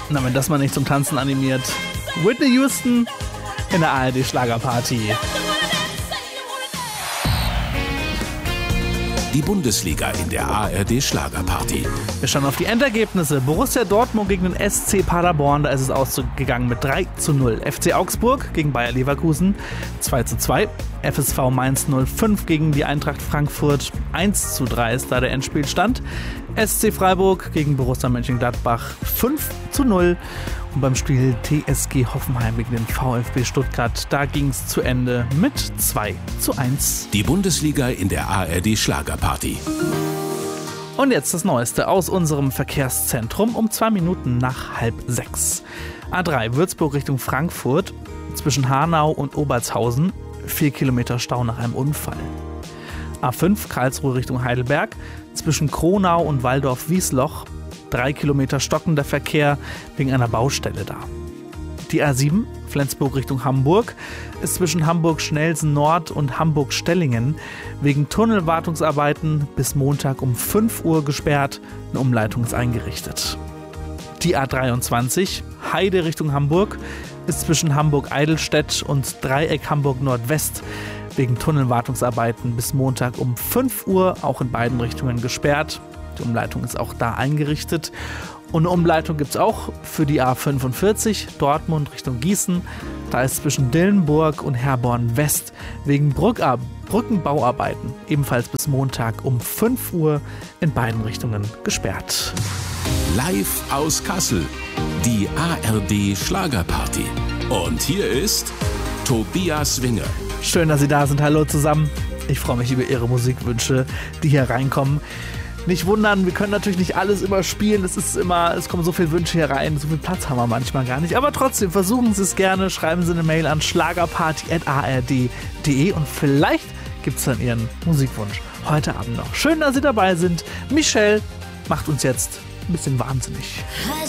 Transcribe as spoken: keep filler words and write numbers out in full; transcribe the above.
Na, wenn das mal nicht zum Tanzen animiert. Whitney Houston in der A R D-Schlagerparty. Die Bundesliga in der A R D-Schlagerparty. Wir schauen auf die Endergebnisse. Borussia Dortmund gegen den S C Paderborn, da ist es ausgegangen mit drei zu null. F C Augsburg gegen Bayer Leverkusen zwei zu zwei. F S V Mainz null fünf gegen die Eintracht Frankfurt eins zu drei ist da der Endspielstand. S C Freiburg gegen Borussia Mönchengladbach fünf zu null. Und beim Spiel T S G Hoffenheim gegen den VfB Stuttgart, da ging es zu Ende mit zwei zu eins. Die Bundesliga in der A R D-Schlagerparty. Und jetzt das Neueste aus unserem Verkehrszentrum um zwei Minuten nach halb sechs. A drei Würzburg Richtung Frankfurt, zwischen Hanau und Obertshausen, vier Kilometer Stau nach einem Unfall. A fünf Karlsruhe Richtung Heidelberg, zwischen Kronau und Waldorf-Wiesloch, drei Kilometer stockender Verkehr wegen einer Baustelle da. Die A sieben Flensburg Richtung Hamburg ist zwischen Hamburg-Schnelsen Nord und Hamburg-Stellingen wegen Tunnelwartungsarbeiten bis Montag um fünf Uhr gesperrt. Eine Umleitung ist eingerichtet. Die A dreiundzwanzig Heide Richtung Hamburg ist zwischen Hamburg-Eidelstedt und Dreieck Hamburg-Nordwest wegen Tunnelwartungsarbeiten bis Montag um fünf Uhr auch in beiden Richtungen gesperrt. Die Umleitung ist auch da eingerichtet. Und eine Umleitung gibt es auch für die A fünfundvierzig Dortmund Richtung Gießen. Da ist zwischen Dillenburg und Herborn West wegen Brückab- Brückenbauarbeiten ebenfalls bis Montag um fünf Uhr in beiden Richtungen gesperrt. Live aus Kassel, die A R D-Schlagerparty. Und hier ist Tobias Winger. Schön, dass Sie da sind. Hallo zusammen. Ich freue mich über Ihre Musikwünsche, die hier reinkommen. Nicht wundern, wir können natürlich nicht alles überspielen. Es ist immer, es kommen so viele Wünsche hier rein. So viel Platz haben wir manchmal gar nicht. Aber trotzdem, versuchen Sie es gerne. Schreiben Sie eine Mail an schlagerparty at a r d punkt d e und vielleicht gibt es dann Ihren Musikwunsch heute Abend noch. Schön, dass Sie dabei sind. Michelle macht uns jetzt ein bisschen wahnsinnig.